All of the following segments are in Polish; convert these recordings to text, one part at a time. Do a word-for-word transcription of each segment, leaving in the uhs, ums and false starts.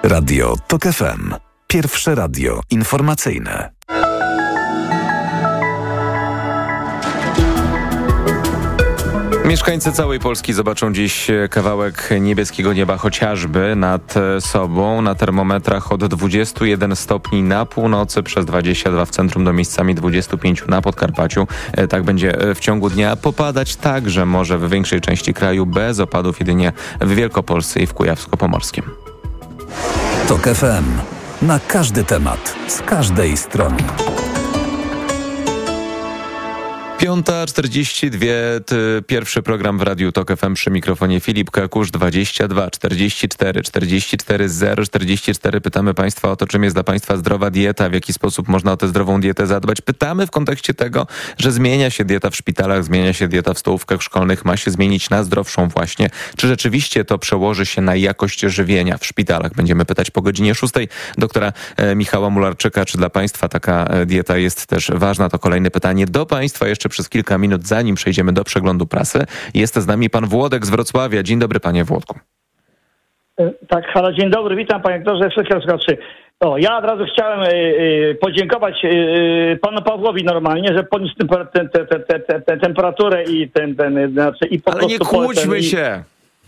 Radio TOK F M. Pierwsze radio informacyjne. Mieszkańcy całej Polski zobaczą dziś kawałek niebieskiego nieba chociażby nad sobą. Na termometrach od dwudziestu jeden stopni na północy, przez dwadzieścia dwa w centrum do miejscami dwudziestu pięciu na Podkarpaciu. Tak będzie w ciągu dnia. Popadać także może w większej części kraju, bez opadów jedynie w Wielkopolsce i w Kujawsko-Pomorskim. TOK F M. Na każdy temat, z każdej strony. Piąta czterdzieści dwie, pierwszy program w Radiu TOK F M, przy mikrofonie Filip Kakusz. Dwadzieścia dwa czterdzieści cztery czterdzieści cztery zero czterdzieści cztery. Pytamy Państwa o to, czym jest dla Państwa zdrowa dieta, w jaki sposób można o tę zdrową dietę zadbać. Pytamy w kontekście tego, że zmienia się dieta w szpitalach, zmienia się dieta w stołówkach szkolnych, ma się zmienić na zdrowszą właśnie. Czy rzeczywiście to przełoży się na jakość żywienia w szpitalach? Będziemy pytać po godzinie szóstej doktora Michała Mularczyka, czy dla Państwa taka dieta jest też ważna. To kolejne pytanie do Państwa jeszcze przez kilka minut, zanim przejdziemy do przeglądu prasy. Jest z nami pan Włodek z Wrocławia. Dzień dobry, panie Włodku. Tak, halo, dzień dobry, witam panie doktorze, wszystkie słuchaczy. O, ja od razu chciałem y, y, podziękować y, panu Pawłowi normalnie, że podniósł temper, te, te, te, te, te, temperaturę i ten, ten, znaczy i po Ale prostu... nie kłóćmy ten, się!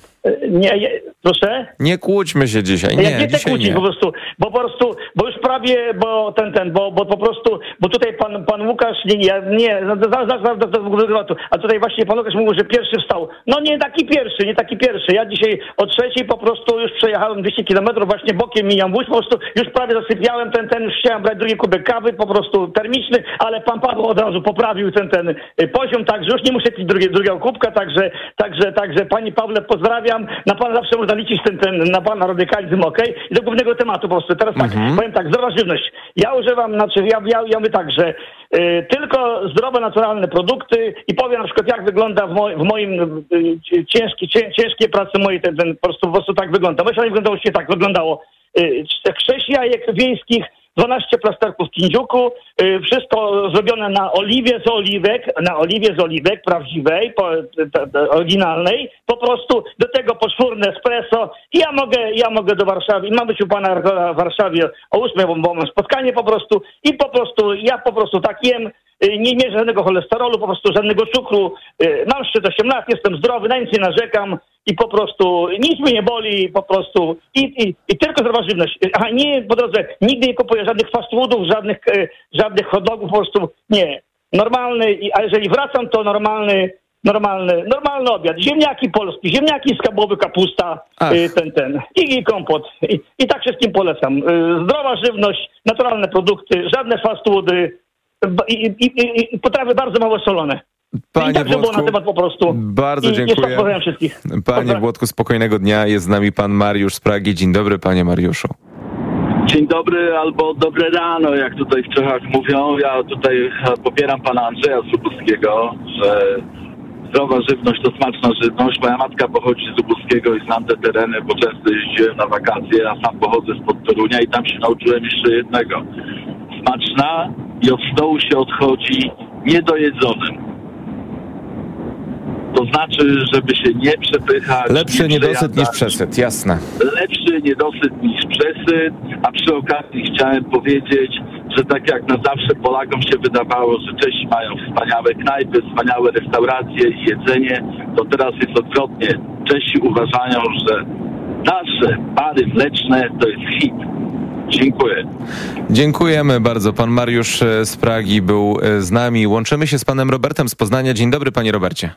I, nie, nie, proszę? Nie kłóćmy się dzisiaj, nie, ja nie dzisiaj kłócić nie. po prostu, bo po prostu, bo już prawie, bo ten, ten, bo, bo po prostu, bo tutaj pan, pan Łukasz, nie, nie, nie, zaraz, zaraz do tematu, a tutaj właśnie pan Łukasz mówił, że pierwszy wstał. No nie taki pierwszy, nie taki pierwszy. Ja dzisiaj o trzeciej po prostu już przejechałem dwieście kilometrów, właśnie bokiem mijam wóz, po prostu już prawie zasypiałem, ten, ten, już chciałem brać drugi kubek kawy, po prostu termiczny, ale pan Paweł od razu poprawił ten, ten poziom, także już nie muszę pić drugie, drugiego kubka, także, także, także pani Pawle, pozdrawiam, na pana zawsze można liczyć ten, ten, na pana radykalizm, okej? Okay? I do głównego tematu po prostu. Teraz tak, Mhm. powiem tak, zdrowa żywność. Ja używam, znaczy ja, ja, ja mówię tak, że y, tylko zdrowe, naturalne produkty i powiem na przykład, jak wygląda w, moj, w moim y, ciężki, cię, ciężkiej pracy mojej, ten, ten po, prostu, po prostu tak wygląda. Myślę, że wyglądało się tak, wyglądało y, sześć jajek wiejskich, dwanaście plasterków kindziuku, y, wszystko zrobione na oliwie z oliwek, na oliwie z oliwek prawdziwej, po, t, t, oryginalnej, po prostu do tego poczwórne espresso i ja mogę, ja mogę do Warszawy, mam być u pana redaktora w Warszawie o ósmej, bo, bo mam spotkanie po prostu i po prostu, ja po prostu tak jem, y, nie mierzę żadnego cholesterolu, po prostu żadnego cukru, y, mam szczyt osiem lat, jestem zdrowy, na nic nie narzekam. I po prostu nic mnie nie boli, po prostu i, i, i tylko zdrowa żywność. A nie, po drodze, nigdy nie kupuję żadnych fast foodów, żadnych, e, żadnych hot dogów, po prostu nie. Normalny, a jeżeli wracam, to normalny, normalny, normalny obiad. Ziemniaki polskie, ziemniaki skabowe, kapusta, e, ten, ten i, i kompot. I, I tak wszystkim polecam. E, zdrowa żywność, naturalne produkty, żadne fast foody i, i, i, i potrawy bardzo mało solone. Panie I tak, Włodku, było na temat po prostu. bardzo I dziękuję. pozdrawiam wszystkich. Panie Pozdrawiam. Włodku, spokojnego dnia. Jest z nami pan Mariusz z Pragi. Dzień dobry, panie Mariuszu. Dzień dobry albo dobre rano, jak tutaj w Czechach mówią. Ja tutaj popieram pana Andrzeja Zubuskiego, że zdrowa żywność to smaczna żywność. Moja matka pochodzi z Lubuskiego i znam te tereny, bo często jeździłem na wakacje, a sam pochodzę spod Torunia i tam się nauczyłem jeszcze jednego. Smaczna i od stołu się odchodzi niedojedzonym. To znaczy, żeby się nie przepychać. Lepszy nie niedosyt niż przesyt, jasne. Lepszy niedosyt niż przesyt, a przy okazji chciałem powiedzieć, że tak jak na zawsze Polakom się wydawało, że Czesi mają wspaniałe knajpy, wspaniałe restauracje i jedzenie, to teraz jest odwrotnie. Czesi uważają, że nasze bary mleczne to jest hit. Dziękuję. Dziękujemy bardzo. Pan Mariusz z Pragi był z nami. Łączymy się z panem Robertem z Poznania. Dzień dobry, panie Robercie.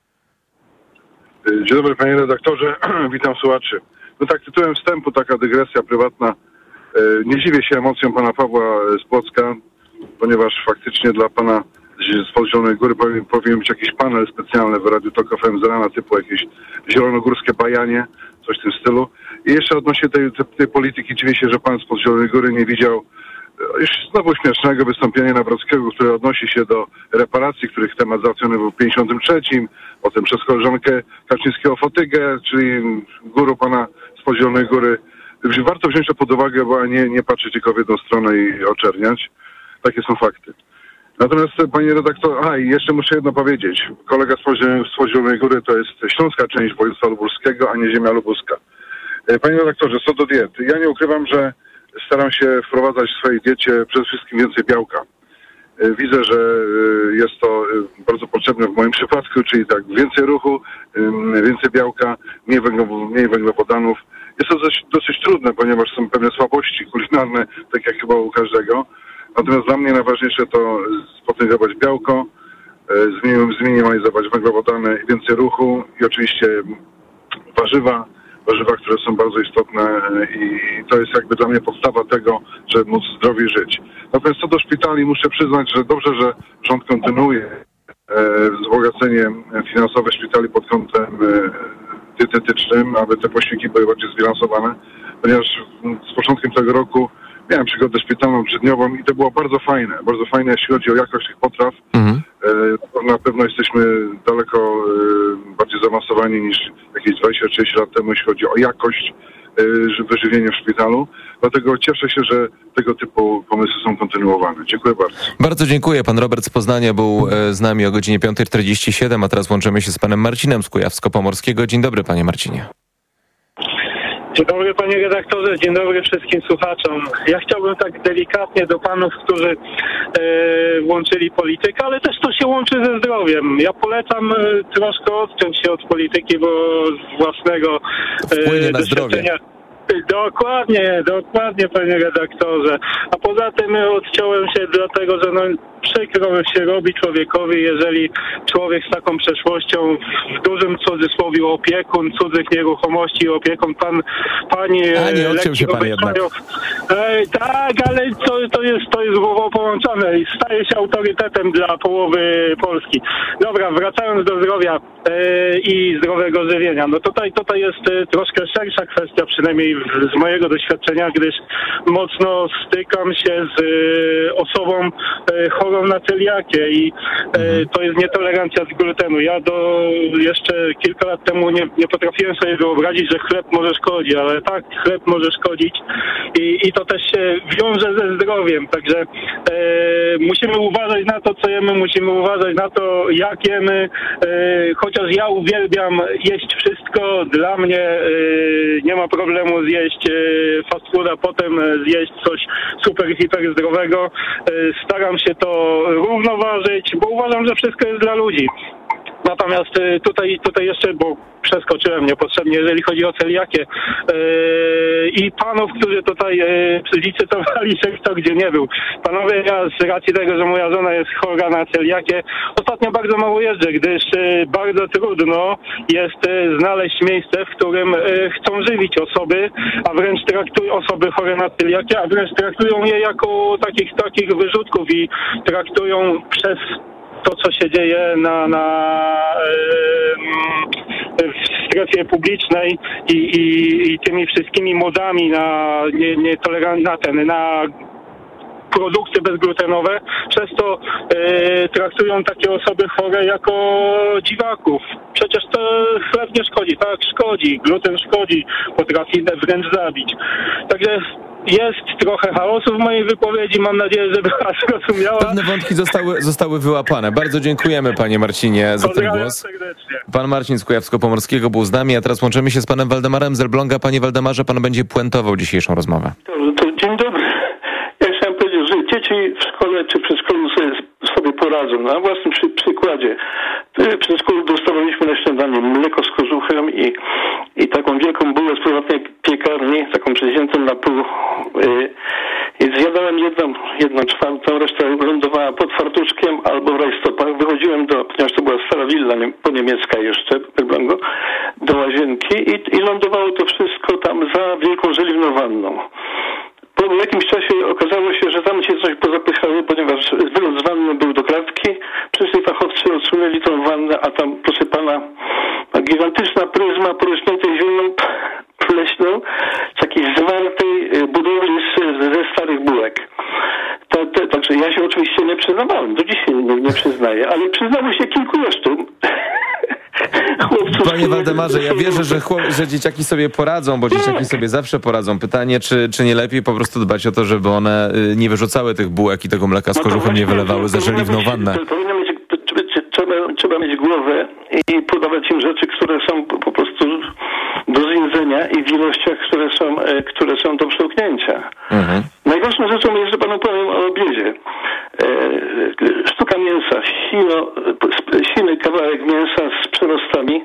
Dzień dobry, panie redaktorze. Witam słuchaczy. No tak, tytułem wstępu taka dygresja prywatna. Nie dziwię się emocjom pana Pawła z Płocka, ponieważ faktycznie dla pana z Zielonej Góry powinien, powinien być jakiś panel specjalny w Radiu TOK F M z rana, typu jakieś zielonogórskie bajanie, coś w tym stylu. I jeszcze odnośnie tej, tej, tej polityki dziwię się, że pan z Zielonej Góry nie widział już znowu śmiesznego wystąpienia Nawrockiego, które odnosi się do reparacji, których temat załatwiony był w pięćdziesiątym trzecim, potem przez koleżankę Kaczyńskiego-Fotygę, czyli guru pana z Zielonej Góry. Warto wziąć to pod uwagę, bo nie, nie patrzeć tylko w jedną stronę i oczerniać. Takie są fakty. Natomiast, panie redaktor, a i jeszcze muszę jedno powiedzieć. Kolega z Zielonej Góry to jest śląska część województwa lubelskiego, a nie ziemia lubuska. Panie redaktorze, co do diety, ja nie ukrywam, że staram się wprowadzać w swojej diecie przede wszystkim więcej białka. Widzę, że jest to bardzo potrzebne w moim przypadku, czyli tak więcej ruchu, więcej białka, mniej, węglow- mniej węglowodanów. Jest to dosyć, dosyć trudne, ponieważ są pewne słabości kulinarne, tak jak chyba u każdego. Natomiast dla mnie najważniejsze to spotęgować białko, zminimalizować węglowodany, więcej ruchu i oczywiście warzywa, warzywa, które są bardzo istotne i to jest jakby dla mnie podstawa tego, żeby móc zdrowiej żyć. Natomiast co do szpitali, muszę przyznać, że dobrze, że rząd kontynuuje wzbogacenie finansowe szpitali pod kątem dietetycznym, aby te posiłki były bardziej zbilansowane, ponieważ z początkiem tego roku miałem przygodę szpitalną trzydniową i to było bardzo fajne, bardzo fajne, jeśli chodzi o jakość tych potraw. Mhm. Na pewno jesteśmy daleko bardziej zaawansowani niż jakieś dwadzieścia trzydzieści lat temu, jeśli chodzi o jakość wyżywienia w szpitalu. Dlatego cieszę się, że tego typu pomysły są kontynuowane. Dziękuję bardzo. Bardzo dziękuję. Pan Robert z Poznania był z nami o godzinie piąta czterdzieści siedem, a teraz łączymy się z panem Marcinem z Kujawsko-Pomorskiego. Dzień dobry, panie Marcinie. Dzień dobry, panie redaktorze, dzień dobry wszystkim słuchaczom. Ja chciałbym tak delikatnie do panów, którzy e, łączyli politykę, ale też to się łączy ze zdrowiem. Ja polecam e, troszkę odciąć się od polityki, bo z własnego e, wpłynie na zdrowie. Dokładnie, dokładnie, panie redaktorze. A poza tym odciąłem się dlatego, że no przykro się robi człowiekowi, jeżeli człowiek z taką przeszłością, w dużym cudzysłowie opiekun cudzych nieruchomości, opiekun pan, pani... A nie odciął się pan jednak. E, tak, ale to, to jest to jest głową połączone i staje się autorytetem dla połowy Polski. Dobra, wracając do zdrowia e, i zdrowego żywienia. No tutaj, tutaj jest e, troszkę szersza kwestia, przynajmniej w, z mojego doświadczenia, gdyż mocno stykam się z e, osobą e, chorą na celiakię i e, to jest nietolerancja z glutenu. Ja do jeszcze kilka lat temu nie, nie potrafiłem sobie wyobrazić, że chleb może szkodzić, ale tak, chleb może szkodzić i, i to też się wiąże ze zdrowiem, także e, musimy uważać na to, co jemy, musimy uważać na to, jak jemy, e, chociaż ja uwielbiam jeść wszystko, dla mnie e, nie ma problemu zjeść e, fast fooda, potem zjeść coś super, hiper zdrowego. E, staram się to równoważyć, bo uważam, że wszystko jest dla ludzi. Natomiast tutaj, tutaj jeszcze, bo przeskoczyłem niepotrzebnie, jeżeli chodzi o celiakię yy, i panów, którzy tutaj yy, licytowali się kto gdzie nie był. Panowie, ja z racji tego, że moja żona jest chora na celiakię, ostatnio bardzo mało jeżdżę, gdyż yy, bardzo trudno jest yy, znaleźć miejsce, w którym yy, chcą żywić osoby, a wręcz traktują osoby chore na celiakię, a wręcz traktują je jako takich, takich wyrzutków i traktują przez to, co się dzieje na, na yy, w strefie publicznej i, i, i tymi wszystkimi modami na nietoleran- na ten, na produkty bezglutenowe, przez to yy, traktują takie osoby chore jako dziwaków. Przecież to chleb nie szkodzi, tak szkodzi, gluten szkodzi, potrafi wręcz zabić. Także jest trochę chaosu w mojej wypowiedzi, mam nadzieję, że była zrozumiała. Pewne wątki zostały, zostały wyłapane. Bardzo dziękujemy, panie Marcinie, za ten głos. Serdecznie. Pan Marcin z Kujawsko-Pomorskiego był z nami, a teraz łączymy się z panem Waldemarem z Elbląga. Panie Waldemarze, pan będzie puentował dzisiejszą rozmowę. Dobrze, to dzień dobry. Ja chciałem powiedzieć, że dzieci w szkole czy przedszkolu sobie, sobie poradzą. Na własnym przy, przykładzie. W przedszkolu dostawaliśmy na śniadanie mleko z kożuchem i, i taką wielką bułę z prywatnej piekarni, taką przeciętą na pół. Yy, I zjadałem jedną, jedną czwartą, reszta lądowała pod fartuszkiem albo w rajstopach. Wychodziłem do, ponieważ to była stara willa nie, po niemiecka jeszcze, Elblągu, do łazienki i, i lądowało to wszystko tam za wielką żeliwną wanną. Po jakimś czasie okazało się, że tam się coś pozapychało, ponieważ wylot z wanny był do klatki. Przyszli fachowcy, odsunęli tą wannę, a tam, proszę pana, gigantyczna pryzma porośniętej ziemią pleśną z takiej zwartej budowli z, ze starych bułek. To, to, także ja się oczywiście nie przyznawałem, do dzisiaj nie, nie przyznaję, ale przyznało się kilku jeszcze. Chłopców, Panie Waldemarze, ja wierzę, że, chłop, że dzieciaki sobie poradzą, bo dzieciaki sobie zawsze poradzą. Pytanie, czy, czy nie lepiej po prostu dbać o to, żeby one nie wyrzucały tych bułek i tego mleka z kożuchem, nie wylewały za żeliwną wannę. Powinno mieć, trzeba, trzeba mieć głowę i podawać im rzeczy, które są po prostu do zjedzenia i w ilościach, które są, które są do przełknięcia. Mhm. Najgorszą rzeczą, jeszcze panu powiem o obiedzie. Sztuka mięsa, sino, siny kawałek mięsa z przerostami,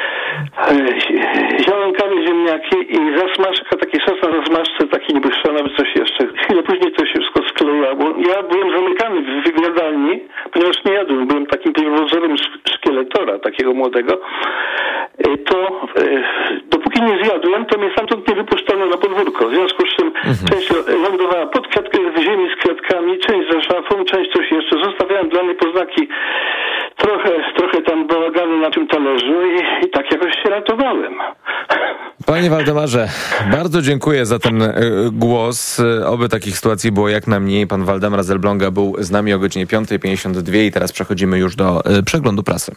zielonkawe ziemniaki i zasmażka, taki sos na zasmażce, taki niby chrzanowy, coś jeszcze. Chwilę później to się wszystko skleiło. Ja byłem zamykany w jadalni, ponieważ nie jadłem. Byłem takim pierwowzorem szkieletora, takiego młodego. To dopóki nie zjadłem, to mnie stamtąd nie wypuszczono na podwórko. W związku z czym mhm. część lądowała pod kwiatkę w ziemi z kwiatkami, część za szafą, część coś jeszcze. Zostawiałem dla mnie poznaki trochę, trochę tam bałagany na tym talerzu i, i tak jakoś się ratowałem. Panie Waldemarze, bardzo dziękuję za ten y, głos. Oby takich sytuacji było jak najmniej. Pan Waldemar z Elbląga był z nami o godzinie piąta pięćdziesiąt dwa i teraz przechodzimy już do y, przeglądu prasy.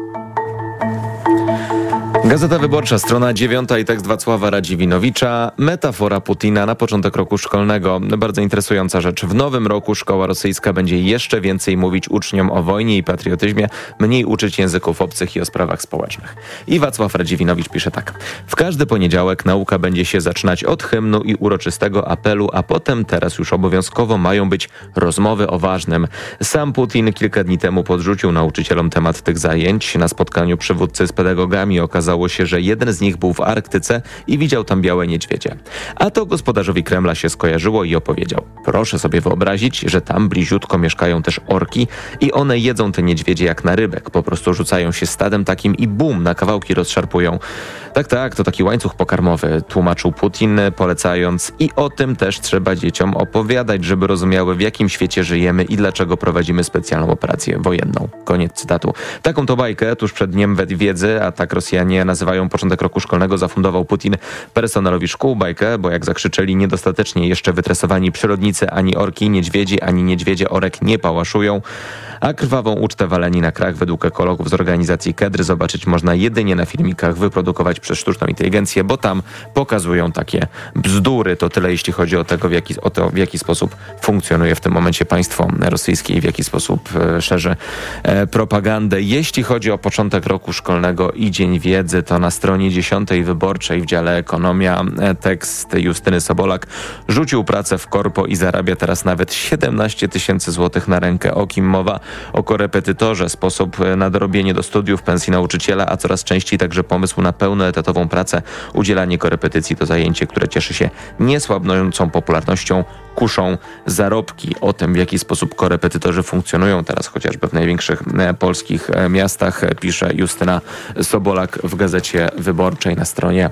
Gazeta Wyborcza, strona dziewiąta i tekst Wacława Radziwinowicza. Metafora Putina na początek roku szkolnego. Bardzo interesująca rzecz. W nowym roku szkoła rosyjska będzie jeszcze więcej mówić uczniom o wojnie i patriotyzmie, mniej uczyć języków obcych i o sprawach społecznych. I Wacław Radziwinowicz pisze tak. W każdy poniedziałek nauka będzie się zaczynać od hymnu i uroczystego apelu, a potem teraz już obowiązkowo mają być rozmowy o ważnym. Sam Putin kilka dni temu podrzucił nauczycielom temat tych zajęć. Na spotkaniu przywódcy z pedagogami okazało się, że jeden z nich był w Arktyce i widział tam białe niedźwiedzie. A to gospodarzowi Kremla się skojarzyło i opowiedział. Proszę sobie wyobrazić, że tam bliziutko mieszkają też orki i one jedzą te niedźwiedzie jak na rybek. Po prostu rzucają się stadem takim i bum, na kawałki rozszarpują. Tak, tak, to taki łańcuch pokarmowy, tłumaczył Putin, polecając i o tym też trzeba dzieciom opowiadać, żeby rozumiały, w jakim świecie żyjemy i dlaczego prowadzimy specjalną operację wojenną. Koniec cytatu. Taką to bajkę tuż przed Dniem Wiedzy, a tak Rosjanie nazywają początek roku szkolnego, zafundował Putin personelowi szkół. Bajkę, bo jak zakrzyczeli niedostatecznie jeszcze wytresowani przyrodnicy, ani orki, niedźwiedzi, ani niedźwiedzie orek nie pałaszują, a krwawą ucztę waleni na krach według ekologów z organizacji Kedry zobaczyć można jedynie na filmikach wyprodukować przez sztuczną inteligencję, bo tam pokazują takie bzdury. To tyle, jeśli chodzi o, tego, w jaki, o to, w jaki sposób funkcjonuje w tym momencie państwo rosyjskie i w jaki sposób e, szerzy e, propagandę. Jeśli chodzi o początek roku szkolnego i Dzień Wiedzy, to na stronie dziesiątej Wyborczej w dziale Ekonomia e, tekst Justyny Sobolak. Rzucił pracę w korpo i zarabia teraz nawet siedemnaście tysięcy złotych na rękę. O kim mowa? O korepetytorze, sposób na dorobienie do studiów, pensji nauczyciela, a coraz częściej także pomysł na pełnoetatową pracę. Udzielanie korepetycji to zajęcie, które cieszy się niesłabnącą popularnością, kuszą zarobki. O tym, w jaki sposób korepetytorzy funkcjonują teraz chociażby w największych polskich miastach, pisze Justyna Sobolak w Gazecie Wyborczej na stronie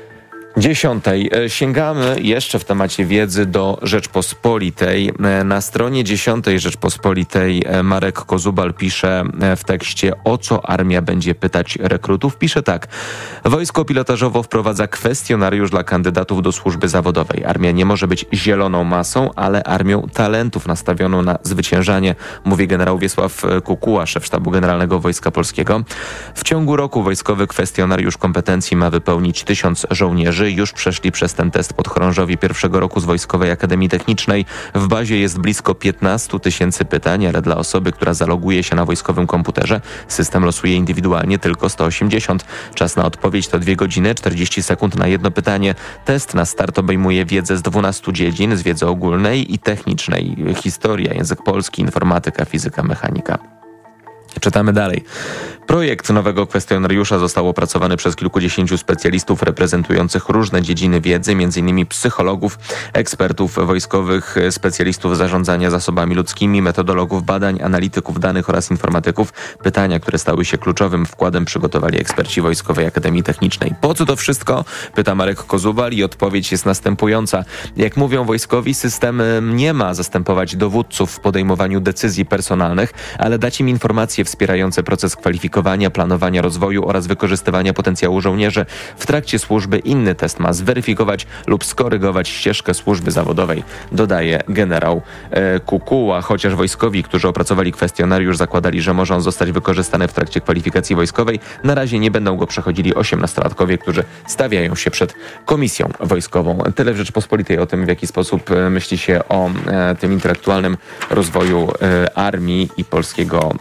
dziesiątej. Sięgamy jeszcze w temacie wiedzy do Rzeczpospolitej. Na stronie dziesiątej Rzeczpospolitej Marek Kozubal pisze w tekście, o co armia będzie pytać rekrutów. Pisze tak. Wojsko pilotażowo wprowadza kwestionariusz dla kandydatów do służby zawodowej. Armia nie może być zieloną masą, ale armią talentów nastawioną na zwyciężanie, mówi generał Wiesław Kukuła, szef Sztabu Generalnego Wojska Polskiego. W ciągu roku wojskowy kwestionariusz kompetencji ma wypełnić tysiąc żołnierzy. Już przeszli przez ten test podchorążowie pierwszego roku z Wojskowej Akademii Technicznej. W bazie jest blisko piętnaście tysięcy pytań, ale dla osoby, która zaloguje się na wojskowym komputerze, system losuje indywidualnie tylko sto osiemdziesiąt. Czas na odpowiedź to dwie godziny, czterdzieści sekund na jedno pytanie. Test na start obejmuje wiedzę z dwunastu dziedzin, z wiedzy ogólnej i technicznej. Historia, język polski, informatyka, fizyka, mechanika. Czytamy dalej. Projekt nowego kwestionariusza został opracowany przez kilkudziesięciu specjalistów reprezentujących różne dziedziny wiedzy, m.in. psychologów, ekspertów wojskowych, specjalistów zarządzania zasobami ludzkimi, metodologów badań, analityków danych oraz informatyków. Pytania, które stały się kluczowym wkładem, przygotowali eksperci Wojskowej Akademii Technicznej. Po co to wszystko? Pyta Marek Kozubal i odpowiedź jest następująca. Jak mówią wojskowi, system nie ma zastępować dowódców w podejmowaniu decyzji personalnych, ale dać im informacje wspierające proces kwalifikowania, planowania rozwoju oraz wykorzystywania potencjału żołnierzy. W trakcie służby inny test ma zweryfikować lub skorygować ścieżkę służby zawodowej, dodaje generał e, Kukuła, chociaż wojskowi, którzy opracowali kwestionariusz, zakładali, że może on zostać wykorzystany w trakcie kwalifikacji wojskowej, na razie nie będą go przechodzili osiemnastolatkowie, którzy stawiają się przed komisją wojskową. Tyle w Rzeczpospolitej o tym, w jaki sposób e, myśli się o e, tym intelektualnym rozwoju e, armii i polskiego e, wojska.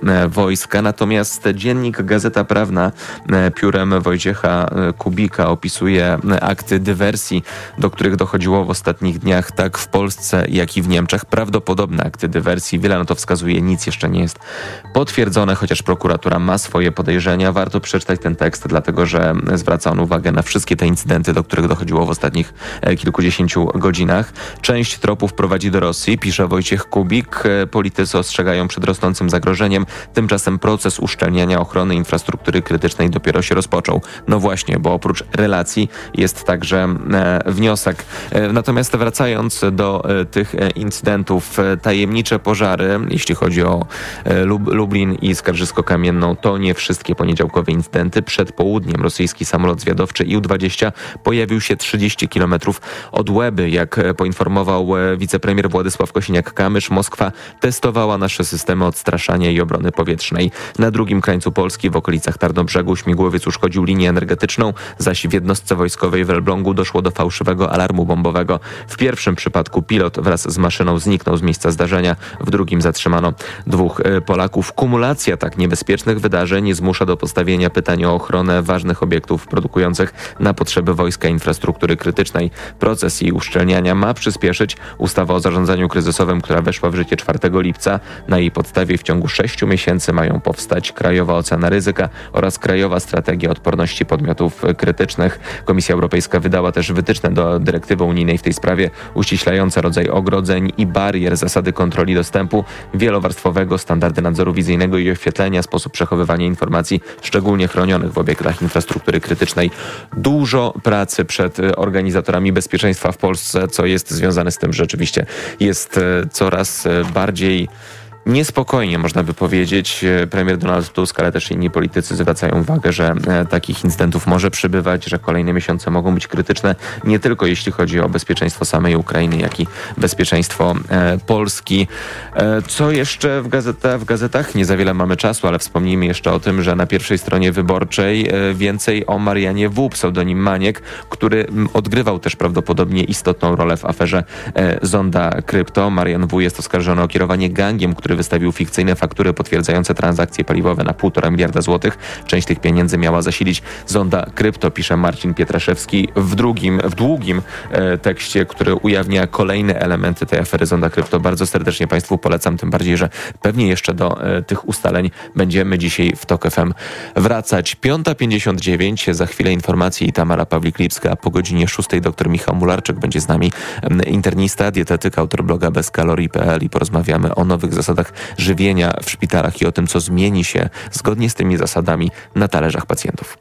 wojska. Natomiast dziennik Gazeta Prawna piórem Wojciecha Kubika opisuje akty dywersji, do których dochodziło w ostatnich dniach tak w Polsce, jak i w Niemczech. Prawdopodobne akty dywersji. Wiele na to wskazuje, nic jeszcze nie jest potwierdzone, chociaż prokuratura ma swoje podejrzenia. Warto przeczytać ten tekst, dlatego że zwraca on uwagę na wszystkie te incydenty, do których dochodziło w ostatnich kilkudziesięciu godzinach. Część tropów prowadzi do Rosji, pisze Wojciech Kubik. Politycy ostrzegają przed rosnącym zagrożeniem. Tymczasem proces uszczelniania ochrony infrastruktury krytycznej dopiero się rozpoczął. No właśnie, bo oprócz relacji jest także e, wniosek. E, natomiast wracając do e, tych e, incydentów, e, tajemnicze pożary, jeśli chodzi o e, Lub, Lublin i Skarżysko-Kamienną, to nie wszystkie poniedziałkowe incydenty. Przed południem rosyjski samolot zwiadowczy I U dwadzieścia pojawił się trzydzieści kilometrów od Łeby. Jak poinformował e, wicepremier Władysław Kosiniak-Kamysz, Moskwa testowała nasze systemy odstraszania i obrony powietrznej. Na drugim krańcu Polski, w okolicach Tarnobrzegu, śmigłowiec uszkodził linię energetyczną, zaś w jednostce wojskowej w Elblągu doszło do fałszywego alarmu bombowego. W pierwszym przypadku pilot wraz z maszyną zniknął z miejsca zdarzenia, w drugim zatrzymano dwóch Polaków. Kumulacja tak niebezpiecznych wydarzeń zmusza do postawienia pytań o ochronę ważnych obiektów produkujących na potrzeby wojska i infrastruktury krytycznej. Proces jej uszczelniania ma przyspieszyć ustawa o zarządzaniu kryzysowym, która weszła w życie czwartego lipca. Na jej podstawie w ciągu sześciu miesięcy mają powstać krajowa ocena ryzyka oraz krajowa strategia odporności podmiotów krytycznych. Komisja Europejska wydała też wytyczne do dyrektywy unijnej w tej sprawie, uściślające rodzaj ogrodzeń i barier, zasady kontroli dostępu wielowarstwowego, standardy nadzoru wizyjnego i oświetlenia, sposób przechowywania informacji szczególnie chronionych w obiektach infrastruktury krytycznej. Dużo pracy przed organizatorami bezpieczeństwa w Polsce, co jest związane z tym, że rzeczywiście jest coraz bardziej niespokojnie, można by powiedzieć. Premier Donald Tusk, ale też inni politycy zwracają uwagę, że e, takich incydentów może przybywać, że kolejne miesiące mogą być krytyczne, nie tylko jeśli chodzi o bezpieczeństwo samej Ukrainy, jak i bezpieczeństwo e, Polski. E, co jeszcze w, gazeta, w gazetach? Nie za wiele mamy czasu, ale wspomnijmy jeszcze o tym, że na pierwszej stronie Wyborczej e, więcej o Marianie W., pseudonim Maniek, który m, odgrywał też prawdopodobnie istotną rolę w aferze e, Zonda Krypto. Marian W. jest oskarżony o kierowanie gangiem, który wystawił fikcyjne faktury potwierdzające transakcje paliwowe na półtora miliarda złotych. Część tych pieniędzy miała zasilić Zonda Krypto, pisze Marcin Pietraszewski w drugim, w długim e, tekście, który ujawnia kolejne elementy tej afery Zonda Krypto. Bardzo serdecznie Państwu polecam, tym bardziej, że pewnie jeszcze do e, tych ustaleń będziemy dzisiaj w TOK F M wracać. piąta pięćdziesiąt dziewięć, za chwilę informacje i Tamara Pawlik-Lipska, a po godzinie szóstej dr Michał Mularczyk będzie z nami, internista, dietetyk, autor bloga bezkalorii kropka p l i porozmawiamy o nowych zasadach żywienia w szpitalach i o tym, co zmieni się zgodnie z tymi zasadami na talerzach pacjentów.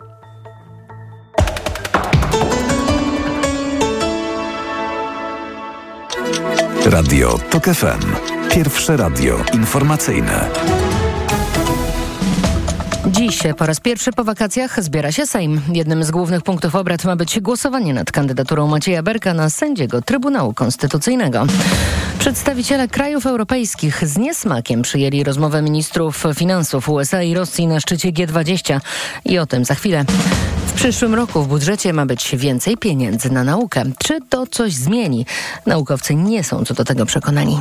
Radio TOK F M. Pierwsze radio informacyjne. Dziś po raz pierwszy po wakacjach zbiera się Sejm. Jednym z głównych punktów obrad ma być głosowanie nad kandydaturą Macieja Berka na sędziego Trybunału Konstytucyjnego. Przedstawiciele krajów europejskich z niesmakiem przyjęli rozmowę ministrów finansów U S A i Rosji na szczycie G dwadzieścia. I o tym za chwilę. W przyszłym roku w budżecie ma być więcej pieniędzy na naukę. Czy to coś zmieni? Naukowcy nie są co do tego przekonani.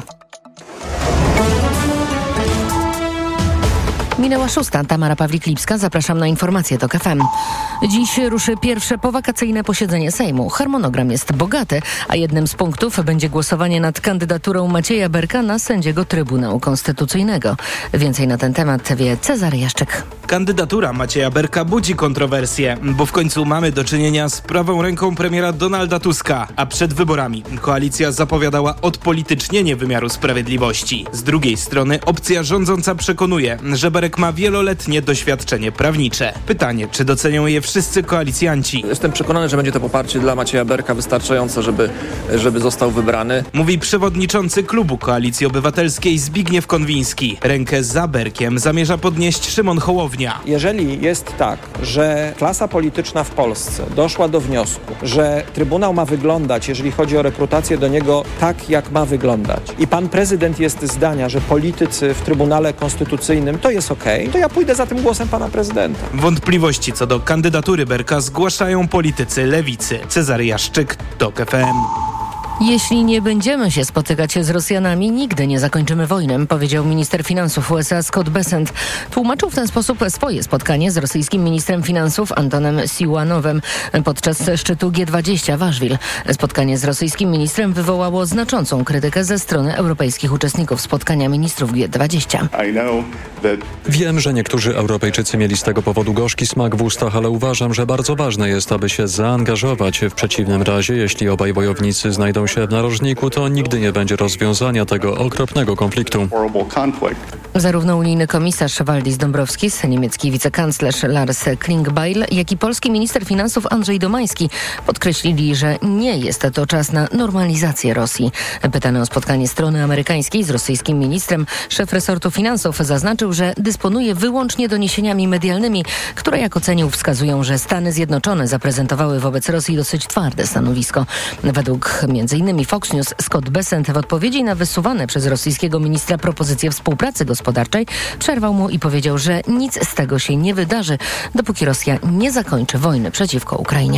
Minęła szósta. Tamara Pawlik-Lipska. Zapraszam na informacje TOK F M. Dziś ruszy pierwsze powakacyjne posiedzenie Sejmu. Harmonogram jest bogaty, a jednym z punktów będzie głosowanie nad kandydaturą Macieja Berka na sędziego Trybunału Konstytucyjnego. Więcej na ten temat wie Cezary Jaszczyk. Kandydatura Macieja Berka budzi kontrowersje, bo w końcu mamy do czynienia z prawą ręką premiera Donalda Tuska, a przed wyborami koalicja zapowiadała odpolitycznienie wymiaru sprawiedliwości. Z drugiej strony opcja rządząca przekonuje, że Berek ma wieloletnie doświadczenie prawnicze. Pytanie, czy docenią je wszyscy koalicjanci? Jestem przekonany, że będzie to poparcie dla Macieja Berka wystarczające, żeby, żeby został wybrany. Mówi przewodniczący klubu Koalicji Obywatelskiej Zbigniew Konwiński. Rękę za Berkiem zamierza podnieść Szymon Hołownia. Jeżeli jest tak, że klasa polityczna w Polsce doszła do wniosku, że Trybunał ma wyglądać, jeżeli chodzi o rekrutację do niego, tak jak ma wyglądać, i pan prezydent jest zdania, że politycy w Trybunale Konstytucyjnym to jest okej, okay, to ja pójdę za tym głosem pana prezydenta. Wątpliwości co do kandydatury Berka zgłaszają politycy lewicy. Cezary Jaszczyk, TOK F M. Jeśli nie będziemy się spotykać z Rosjanami, nigdy nie zakończymy wojny, powiedział minister finansów U S A Scott Bessent. Tłumaczył w ten sposób swoje spotkanie z rosyjskim ministrem finansów Antonem Siłanowem podczas szczytu G dwadzieścia w Asheville. Spotkanie z rosyjskim ministrem wywołało znaczącą krytykę ze strony europejskich uczestników spotkania ministrów G dwadzieścia. Wiem, że niektórzy Europejczycy mieli z tego powodu gorzki smak w ustach, ale uważam, że bardzo ważne jest, aby się zaangażować. W przeciwnym razie, jeśli obaj wojownicy znajdą się w narożniku, to nigdy nie będzie rozwiązania tego okropnego konfliktu. Zarówno unijny komisarz Valdis Dombrovskis, niemiecki wicekanclerz Lars Klingbeil, jak i polski minister finansów Andrzej Domański podkreślili, że nie jest to czas na normalizację Rosji. Pytany o spotkanie strony amerykańskiej z rosyjskim ministrem, szef resortu finansów zaznaczył, że dysponuje wyłącznie doniesieniami medialnymi, które, jak ocenił, wskazują, że Stany Zjednoczone zaprezentowały wobec Rosji dosyć twarde stanowisko. Według między innymi Fox News Scott Bessent w odpowiedzi na wysuwane przez rosyjskiego ministra propozycje współpracy gospodarczej przerwał mu i powiedział, że nic z tego się nie wydarzy, dopóki Rosja nie zakończy wojny przeciwko Ukrainie.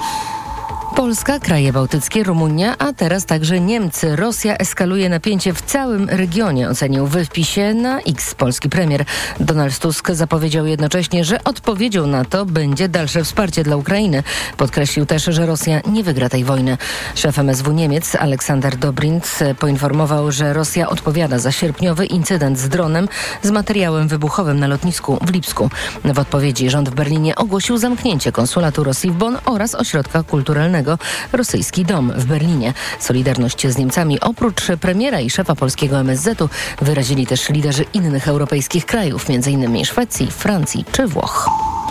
Polska, kraje bałtyckie, Rumunia, a teraz także Niemcy. Rosja eskaluje napięcie w całym regionie, ocenił w wpisie na X polski premier. Donald Tusk zapowiedział jednocześnie, że odpowiedzią na to będzie dalsze wsparcie dla Ukrainy. Podkreślił też, że Rosja nie wygra tej wojny. Szef M S W Niemiec Aleksander Dobrindt poinformował, że Rosja odpowiada za sierpniowy incydent z dronem z materiałem wybuchowym na lotnisku w Lipsku. W odpowiedzi rząd w Berlinie ogłosił zamknięcie konsulatu Rosji w Bonn oraz ośrodka kulturalnego Rosyjski Dom w Berlinie. Solidarność z Niemcami oprócz premiera i szefa polskiego M S Z-u wyrazili też liderzy innych europejskich krajów, między innymi Szwecji, Francji czy Włoch.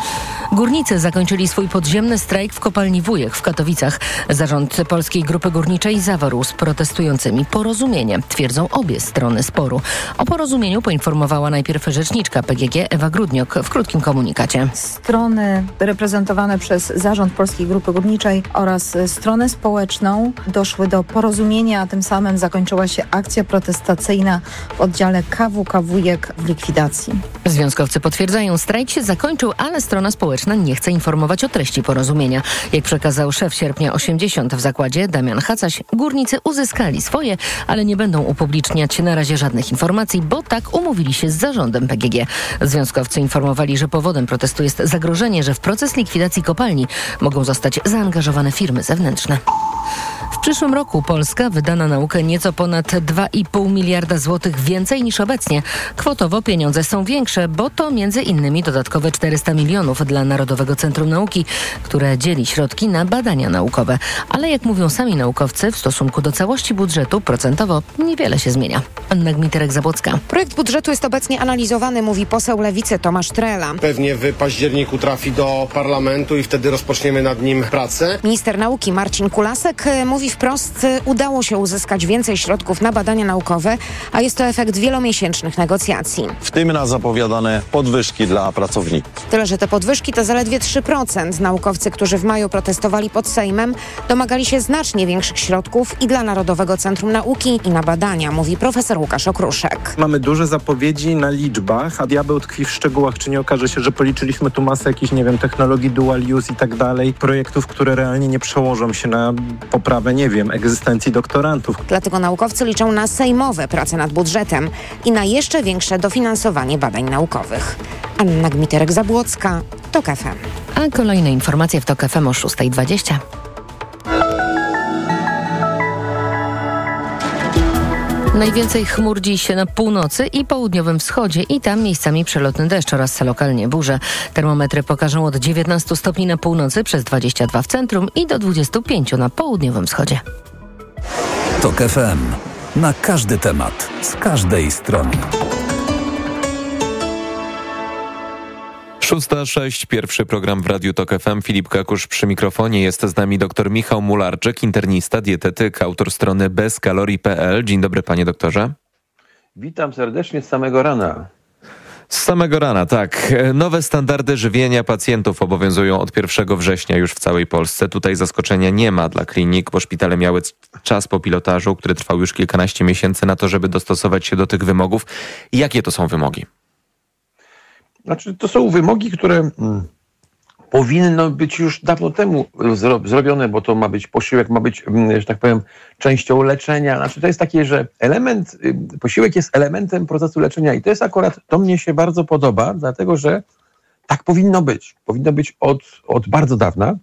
Górnicy zakończyli swój podziemny strajk w kopalni Wujek w Katowicach. Zarząd Polskiej Grupy Górniczej zawarł z protestującymi porozumienie, twierdzą obie strony sporu. O porozumieniu poinformowała najpierw rzeczniczka P G G Ewa Grudniok w krótkim komunikacie. Strony reprezentowane przez Zarząd Polskiej Grupy Górniczej oraz stronę społeczną doszły do porozumienia, a tym samym zakończyła się akcja protestacyjna w oddziale K W K Wujek w likwidacji. Związkowcy potwierdzają, strajk się zakończył, ale strona społeczna nie chce informować o treści porozumienia. Jak przekazał szef Sierpnia osiemdziesiąt w zakładzie Damian Hacaś, górnicy uzyskali swoje, ale nie będą upubliczniać na razie żadnych informacji, bo tak umówili się z zarządem P G G. Związkowcy informowali, że powodem protestu jest zagrożenie, że w proces likwidacji kopalni mogą zostać zaangażowane firmy zewnętrzne. W przyszłym roku Polska wyda na naukę nieco ponad dwa i pół miliarda złotych więcej niż obecnie. Kwotowo pieniądze są większe, bo to między innymi dodatkowe czterysta milionów dla Narodowego Centrum Nauki, które dzieli środki na badania naukowe. Ale jak mówią sami naukowcy, w stosunku do całości budżetu procentowo niewiele się zmienia. Anna Gmiterek-Zabłocka. Projekt budżetu jest obecnie analizowany, mówi poseł Lewicy Tomasz Trela. Pewnie w październiku trafi do parlamentu i wtedy rozpoczniemy nad nim pracę. Minister nauki Marcin Kulasek mówi wprost, udało się uzyskać więcej środków na badania naukowe, a jest to efekt wielomiesięcznych negocjacji. W tym na zapowiadane podwyżki dla pracowników. Tyle, że te podwyżki to zaledwie trzy procent. Naukowcy, którzy w maju protestowali pod Sejmem, domagali się znacznie większych środków i dla Narodowego Centrum Nauki i na badania, mówi profesor Łukasz Okruszek. Mamy duże zapowiedzi na liczbach, a diabeł tkwi w szczegółach. Czy nie okaże się, że policzyliśmy tu masę jakichś, nie wiem, technologii dual use i tak dalej, projektów, które realnie nie przełożą się na poprawę, nie wiem, egzystencji doktorantów. Dlatego naukowcy liczą na sejmowe prace nad budżetem i na jeszcze większe dofinansowanie badań naukowych. Anna Gmiterek-Zabłocka, TOK F M. A kolejne informacje w TOK F M o szósta dwadzieścia. Najwięcej chmur dziś na północy i południowym wschodzie i tam miejscami przelotny deszcz oraz lokalnie burze. Termometry pokażą od dziewiętnastu stopni na północy przez dwadzieścia dwa w centrum i do dwudziestu pięciu na południowym wschodzie. TOK F M. Na każdy temat, z każdej strony. szósta sześć, pierwszy program w Radiu TOK F M. Filip Kakusz przy mikrofonie. Jest z nami dr Michał Mularczyk, internista, dietetyk, autor strony bez kalorii kropka p l. Dzień dobry, panie doktorze. Witam serdecznie z samego rana. Z samego rana, tak. Nowe standardy żywienia pacjentów obowiązują od pierwszego września już w całej Polsce. Tutaj zaskoczenia nie ma dla klinik, bo szpitale miały czas po pilotażu, który trwał już kilkanaście miesięcy na to, żeby dostosować się do tych wymogów. Jakie to są wymogi? Znaczy, to są wymogi, które powinno być już dawno temu zro- zrobione, bo to ma być posiłek, ma być, że tak powiem, częścią leczenia. Znaczy to jest takie, że element, posiłek jest elementem procesu leczenia i to jest akurat, to mnie się bardzo podoba, dlatego że tak powinno być. Powinno być od, od bardzo dawna.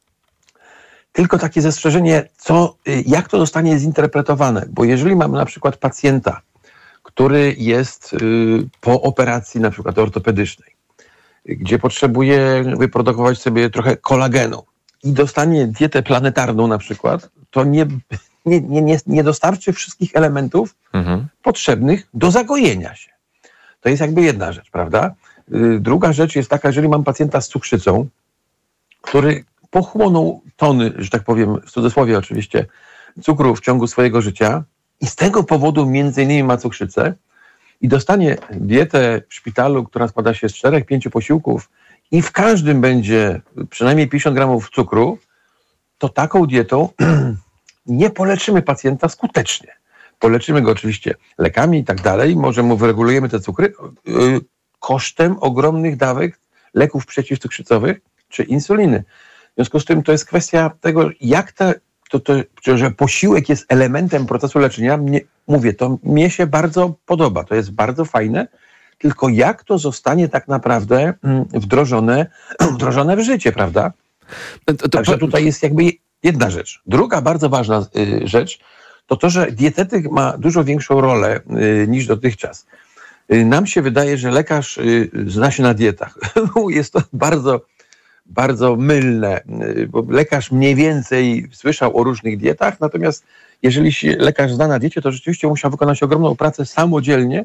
Tylko takie zastrzeżenie, co, jak to zostanie zinterpretowane, bo jeżeli mamy na przykład pacjenta, który jest po operacji na przykład ortopedycznej, gdzie potrzebuje wyprodukować sobie trochę kolagenu i dostanie dietę planetarną na przykład, to nie, nie, nie, nie dostarczy wszystkich elementów mhm. potrzebnych do zagojenia się. To jest jakby jedna rzecz, prawda? Druga rzecz jest taka, jeżeli mam pacjenta z cukrzycą, który pochłonął tony, że tak powiem, w cudzysłowie oczywiście, cukru w ciągu swojego życia i z tego powodu między innymi ma cukrzycę i dostanie dietę w szpitalu, która składa się z czterech, pięciu posiłków i w każdym będzie przynajmniej pięćdziesiąt gramów cukru, to taką dietą nie poleczymy pacjenta skutecznie. Poleczymy go oczywiście lekami i tak dalej, może mu wyregulujemy te cukry yy, kosztem ogromnych dawek leków przeciwcukrzycowych czy insuliny. W związku z tym to jest kwestia tego, jak te, to, to, że posiłek jest elementem procesu leczenia. Mnie, mówię, to mnie się bardzo podoba, to jest bardzo fajne, tylko jak to zostanie tak naprawdę wdrożone, wdrożone w życie, prawda? To, to, Także tutaj jest jakby jedna rzecz. Druga bardzo ważna y, rzecz to to, że dietetyk ma dużo większą rolę y, niż dotychczas. Y, nam się wydaje, że lekarz y, zna się na dietach. Jest to bardzo bardzo mylne, bo lekarz mniej więcej słyszał o różnych dietach, natomiast jeżeli się lekarz zna na diecie, to rzeczywiście musiał wykonać ogromną pracę samodzielnie,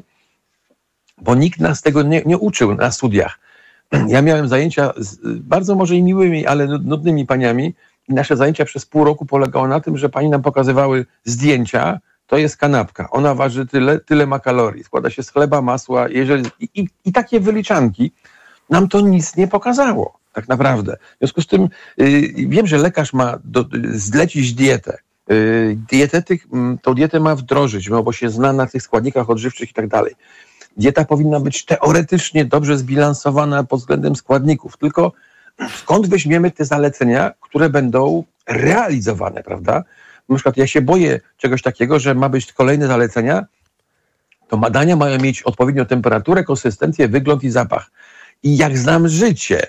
bo nikt nas tego nie, nie uczył na studiach. Ja miałem zajęcia z bardzo może i miłymi, ale nudnymi paniami i nasze zajęcia przez pół roku polegało na tym, że pani nam pokazywały zdjęcia, to jest kanapka, ona waży tyle, tyle ma kalorii, składa się z chleba, masła, jeżeli, i, i, i takie wyliczanki nam to nic nie pokazało. Tak naprawdę. W związku z tym yy, wiem, że lekarz ma do, zlecić dietę. Yy, dietetyk yy, tą dietę ma wdrożyć, no, bo się zna na tych składnikach odżywczych i tak dalej. Dieta powinna być teoretycznie dobrze zbilansowana pod względem składników. Tylko skąd weźmiemy te zalecenia, które będą realizowane, prawda? Na przykład ja się boję czegoś takiego, że ma być kolejne zalecenia, to dania mają mieć odpowiednią temperaturę, konsystencję, wygląd i zapach. I jak znam życie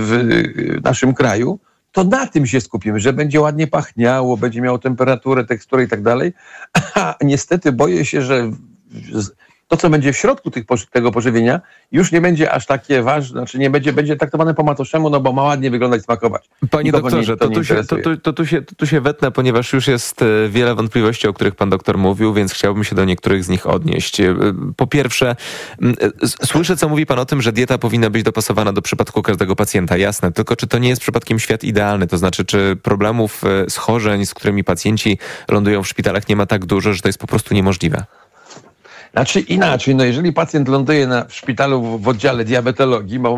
w naszym kraju, to na tym się skupimy, że będzie ładnie pachniało, będzie miało temperaturę, teksturę i tak dalej. A niestety boję się, że to, co będzie w środku tych, tego pożywienia, już nie będzie aż takie ważne, znaczy nie będzie, będzie traktowane po macoszemu, no bo ma ładnie wyglądać, smakować. Panie Nikogo doktorze, nie, to, to, to, się, to, to, to, tu się, tu się wetnę, ponieważ już jest wiele wątpliwości, o których pan doktor mówił, więc chciałbym się do niektórych z nich odnieść. Po pierwsze, słyszę, co mówi pan o tym, że dieta powinna być dopasowana do przypadku każdego pacjenta. Jasne, tylko czy to nie jest przypadkiem świat idealny? To znaczy, czy problemów, schorzeń, z którymi pacjenci lądują w szpitalach, nie ma tak dużo, że to jest po prostu niemożliwe? Znaczy inaczej, no jeżeli pacjent ląduje na, w szpitalu w, w oddziale diabetologii, bo